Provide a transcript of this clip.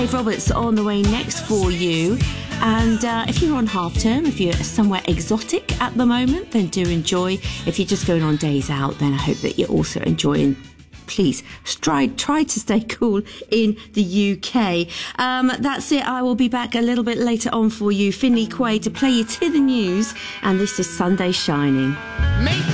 Dave Roberts on the way next for you. And if you're on half term, if you're somewhere exotic at the moment, then do enjoy. If you're just going on days out, then I hope that you're also enjoying. Please try to stay cool in the UK. That's it. I will be back a little bit later on for you, Finley Quaye, to play you to the news. And this is Sunday Shining.